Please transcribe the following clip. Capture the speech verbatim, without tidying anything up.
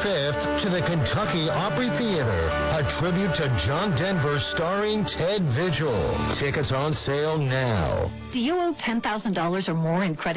twenty-fifth to the Kentucky Opry Theater, a tribute to John Denver starring Ted Vigil. Tickets on sale now. Do you owe ten thousand dollars or more in credit